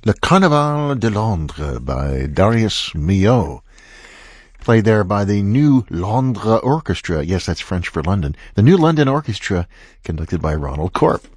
Le Carnaval de Londres by Darius Milhaud. Played there by the New Londres Orchestra. Yes, that's French for London. The New London Orchestra, conducted by Ronald Corp.